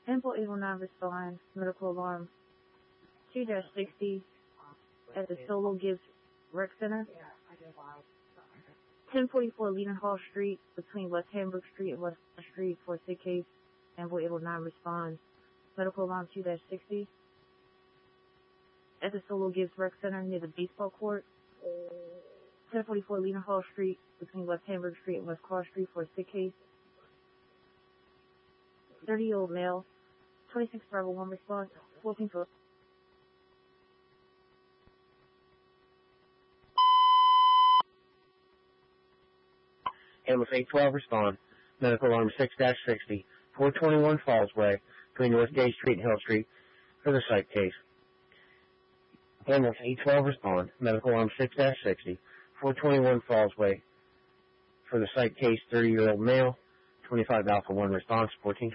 Info 809 respond. Medical alarm 2-60 at the Solo Gibbs Rec Center. 1044 Leadenhall Street between West Hamburg Street and West Street for a sick case. Info 809 respond. Medical alarm 2-60 at the Solo Gibbs Rec Center near the baseball court. 1044 Leadenhall Street between West Hamburg Street and West Carr Street for a sick case. 30-year-old male. 26-1 response. 14 for Ambulance 812 respond. Medical alarm 6-60. 421 Falls Way between North Gay Street and Hill Street for the psych case. Ambulance 812 respond. Medical alarm 6-60. 421 Falls Way for the psych case. 30-year-old male. 25 Alpha 1 response. 14